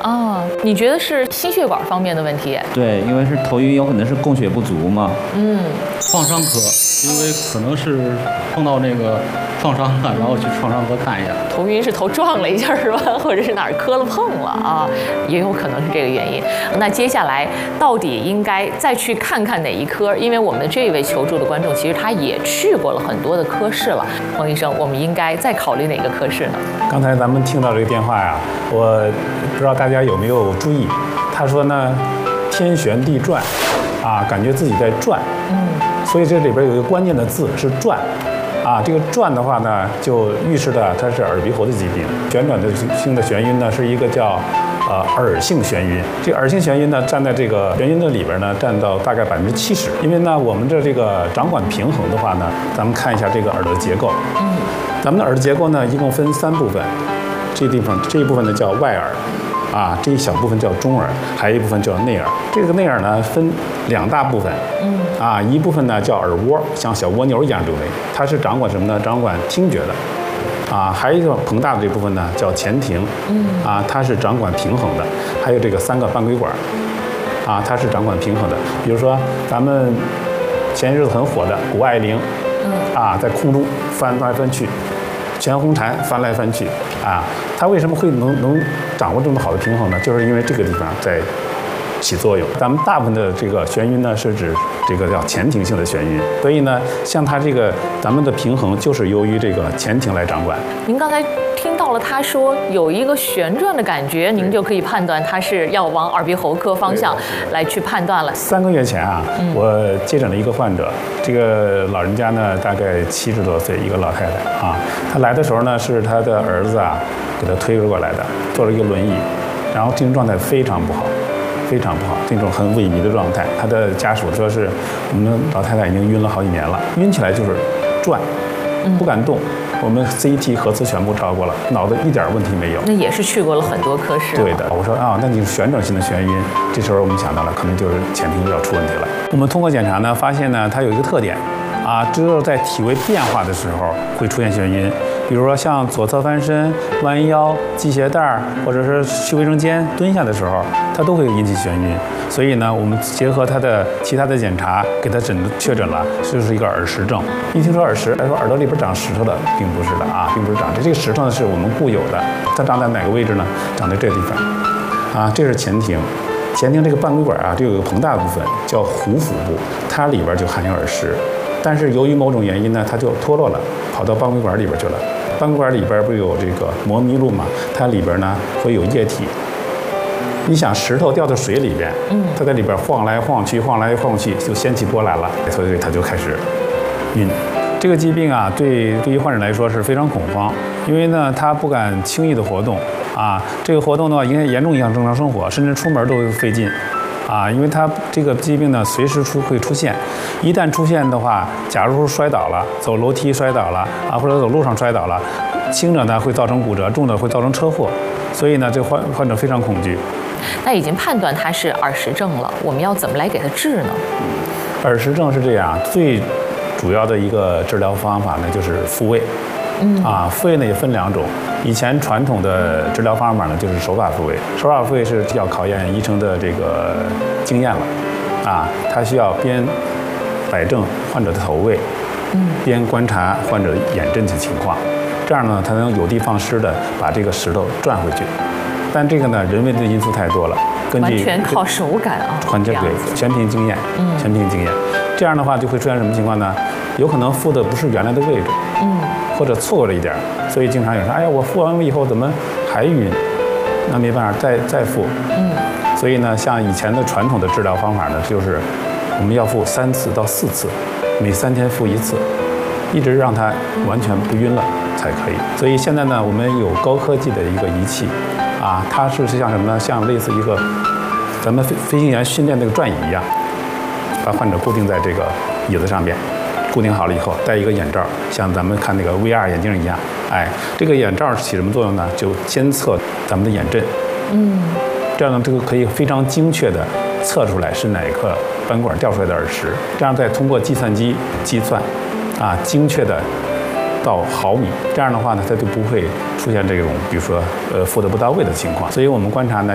啊，你觉得是心血管方面的问题？ 对，因为是头晕，有可能是供血不足嘛。 创伤科，因为可能是碰到那个创伤了，然后去创伤科看一下。 头晕是头撞了一下是吧？或者是哪儿磕了碰了啊？也有可能是这个原因。那接下来到底应该再去看看哪一科？因为我们的这位求助的观众其实他也去过了很多的科室了。黄医生，我们应该再考虑哪个科室呢？ 刚才咱们听到这个电话呀，我不知道大家有没有注意，他说呢，天旋地转，啊，感觉自己在转。所以这里边有一个关键的字是转。啊，这个转的话呢，就预示的它是耳鼻喉的疾病。旋转的性的眩晕呢，是一个叫耳性眩晕。这个耳性眩晕呢，占在这个眩晕的里边呢，占到大概70%。因为呢，我们的这个掌管平衡的话呢，咱们看一下这个耳朵的结构。咱们的耳的结构呢，一共分3部分。这一部分呢叫外耳。啊，这一小部分叫中耳，还有一部分叫内耳。这个内耳呢分2大部分，啊，一部分呢叫耳蜗，像小蜗牛一样周围，它是掌管什么呢？掌管听觉的。啊，还有一个膨大的这部分呢叫前庭，啊，它是掌管平衡的。还有这个3个半规管，啊，它是掌管平衡的。比如说咱们前些日子很火的谷爱凌，啊，在空中翻来翻去。全红婵翻来翻去啊，它为什么会能掌握这么好的平衡呢？就是因为这个地方在起作用。咱们大部分的这个眩晕呢，是指这个叫前庭性的眩晕，所以呢，像它这个咱们的平衡就是由于这个前庭来掌管。 您刚才听到了他说有一个旋转的感觉，您就可以判断他是要往耳鼻喉科方向来去判断了。 3个月前啊，我接诊了一个患者，这个老人家呢大概70多岁，一个老太太啊，她来的时候呢是她的儿子啊给她推过来的，坐了一个轮椅，然后精神状态非常不好。非常不好，这种很萎靡的状态。他的家属说是我们老太太已经晕了好几年了，晕起来就是转，不敢动。我们 CT 核磁全部照过了，脑子一点问题没有。 那也是去过了很多科室。 对的，我说啊，那你是旋转性的眩晕。这时候我们想到了，可能就是前庭要出问题了。我们通过检查呢，发现呢，它有一个特点，啊，只有在体位变化的时候会出现眩晕。比如说像左侧翻身、弯腰、系鞋带或者是去卫生间蹲下的时候，它都会引起眩晕。所以呢，我们结合他的其他的检查，给他确诊了，就是一个耳石症。一听说耳石，说耳朵里边长石头的，并不是的啊，并不是长这个石头呢，是我们固有的。它长在哪个位置呢？长在这个地方，啊，这是前庭。前庭这个半规管啊，这有一个膨大的部分叫壶腹部，它里边就含有耳石，但是由于某种原因呢，它就脱落了，跑到半规管里边去了。半规管里边不是有这个膜麋鹿嘛？它里边呢会有液体。你想石头掉到水里边，它在里边晃来晃去，晃来晃去，就掀起波澜了，所以它就开始晕。这个疾病啊，对于患者来说是非常恐慌，因为呢，他不敢轻易的活动啊。这个活动的话，严重影响正常生活，甚至出门都会费劲。啊，因为它这个疾病呢，随时会出现，一旦出现的话，假如说摔倒了，走楼梯摔倒了啊，或者走路上摔倒了，轻者呢会造成骨折，重的会造成车祸，所以呢，这患者非常恐惧。 那已经判断他是耳石症了，我们要怎么来给他治呢？ 耳石症是这样，最主要的一个治疗方法呢就是复位。啊，复位呢也分2种。以前传统的治疗方法呢就是手法复位，手法复位是要考验医生的这个经验了，啊，他需要边摆正患者的头位，边观察患者眼振的情况，这样呢才能有的放矢的把这个石头转回去。但这个呢，人为的因素太多了，根据完全靠手感啊， 完全对，全凭经验，全凭经验。这样的话就会出现什么情况呢？有可能复的不是原来的位置，或者错过了一点，所以经常有人说，哎呀，我复完以后怎么还晕？那没办法，再复。所以呢，像以前的传统的治疗方法呢，就是我们要复3次到4次，每3天复1次，一直让它完全不晕了才可以。所以现在呢，我们有高科技的一个仪器，啊，它是像什么呢？像类似一个咱们飞行员训练那个转椅一样，把患者固定在这个椅子上面。固定好了以后，戴一个眼罩，像咱们看那个 VR 眼镜一样，哎，这个眼罩起什么作用呢？就监测咱们的眼振，这样呢，这个可以非常精确的测出来是哪个斑管掉出来的耳石，这样再通过计算机计算，啊，精确的到毫米，这样的话呢，它就不会出现这种比如说复的不到位的情况。所以我们观察呢。